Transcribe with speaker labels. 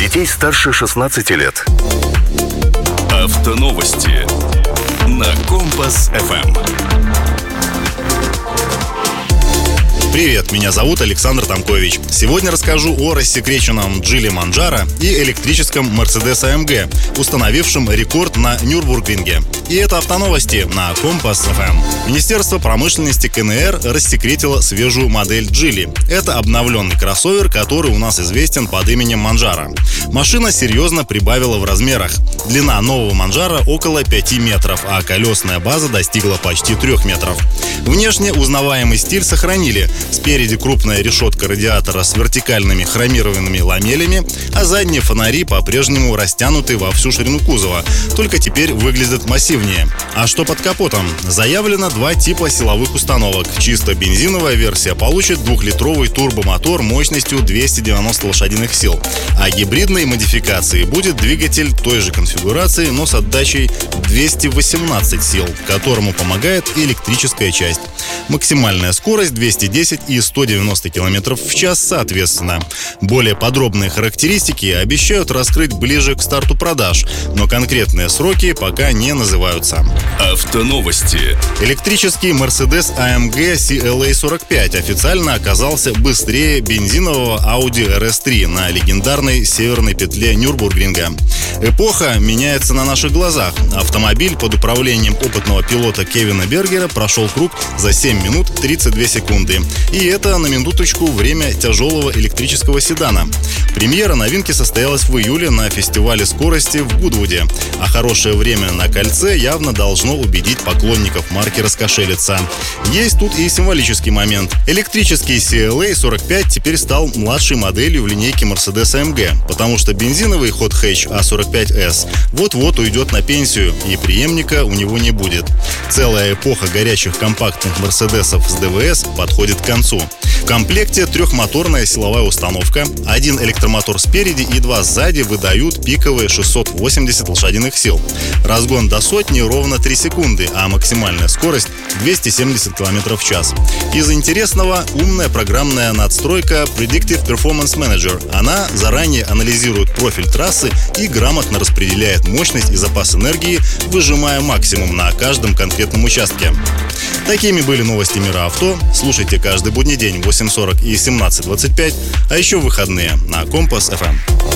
Speaker 1: детей старше 16 лет.
Speaker 2: Автоновости на Компас-ФМ.
Speaker 3: Привет, меня зовут Александр Тамкович. Сегодня расскажу о рассекреченном Джили Манджаро и электрическом Mercedes AMG, установившем рекорд на Нюрбургринге. И это автоновости на Компас-ФМ. Министерство промышленности КНР рассекретило свежую модель Джили. Это обновленный кроссовер, который у нас известен под именем Манджаро. Машина серьезно прибавила в размерах. Длина нового Манджаро около 5 метров, а колесная база достигла почти 3 метров. Внешне узнаваемый стиль сохранили. Спереди крупная решетка радиатора с вертикальными хромированными ламелями, а задние фонари по-прежнему растянуты во всю ширину кузова, только теперь выглядят массивнее. А что под капотом? Заявлено 2 типа силовых установок. Чисто бензиновая версия получит 2-литровый турбомотор мощностью 290 лошадиных сил, а гибридной модификацией будет двигатель той же конфигурации, но с отдачей 218 сил, которому помогает и электрическая часть. Максимальная скорость 210 и 190 км в час соответственно. Более подробные характеристики обещают раскрыть ближе к старту продаж, но конкретные сроки пока не называются.
Speaker 2: Автоновости.
Speaker 3: Электрический Mercedes AMG CLA 45 официально оказался быстрее бензинового Audi RS3 на легендарной северной петле Нюрбургринга. Эпоха меняется на наших глазах. Автомобиль под управлением опытного пилота Кевина Бергера прошел круг за 7 минут 32 секунды. И это, на минуточку, время тяжелого электрического седана. Премьера новинки состоялась в июле на фестивале скорости в Гудвуде. А хорошее время на кольце явно должно убедить поклонников марки раскошелиться. Есть тут и символический момент. Электрический CLA 45 теперь стал младшей моделью в линейке Mercedes AMG, потому что бензиновый Hot Hatch A45S вот-вот уйдет на пенсию, и преемника у него не будет. Целая эпоха горячих компактных Мерседесов с ДВС подходит к концу. В комплекте 3-моторная силовая установка, 1 электромотор спереди и 2 сзади выдают пиковые 680 лошадиных сил. Разгон до сотни ровно 3 секунды, а максимальная скорость 270 км в час. Из интересного — умная программная надстройка Predictive Performance Manager. Она заранее анализирует профиль трассы и грамотно распределяет мощность и запас энергии, выжимая максимум на каждом конкретном участке. Такими были новости мира авто. Слушайте каждый будний день в 8:40 и 17:25, а еще в выходные на Компас-ФМ.